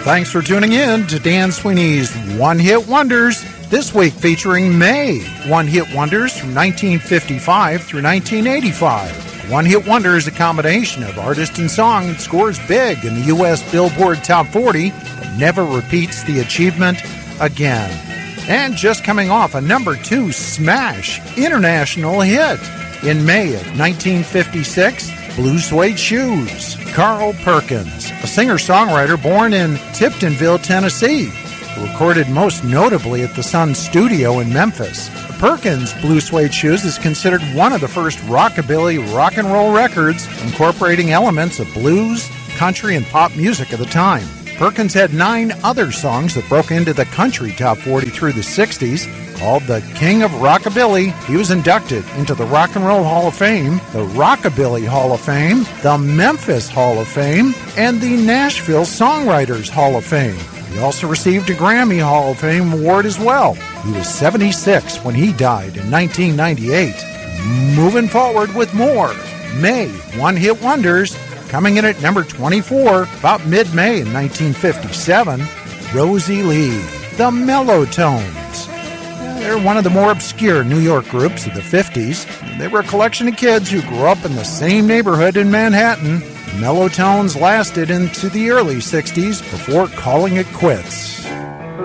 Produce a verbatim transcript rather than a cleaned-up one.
Thanks for tuning in to Dan Sweeney's One Hit Wonders, this week featuring May One Hit Wonders from nineteen fifty-five through nineteen eighty-five. One Hit Wonder is a combination of artist and song that scores big in the U S Billboard Top forty, but never repeats the achievement again. And just coming off a number two smash international hit in May of nineteen fifty-six, Blue Suede Shoes. Carl Perkins, a singer-songwriter born in Tiptonville, Tennessee, who recorded most notably at the Sun Studio in Memphis. Perkins' Blue Suede Shoes is considered one of the first rockabilly rock and roll records incorporating elements of blues, country, and pop music of the time. Perkins had nine other songs that broke into the country top forty through the sixties. Called the King of Rockabilly, he was inducted into the Rock and Roll Hall of Fame, the Rockabilly Hall of Fame, the Memphis Hall of Fame, and the Nashville Songwriters Hall of Fame. He also received a Grammy Hall of Fame award as well. He was seventy-six when he died in nineteen ninety-eight. Moving forward with more May One Hit Wonders, coming in at number twenty-four, about mid-May in nineteen fifty-seven, Rosie Lee, the Mellotones. They're one of the more obscure New York groups of the fifties. They were a collection of kids who grew up in the same neighborhood in Manhattan. Mellotones lasted into the early sixties before calling it quits.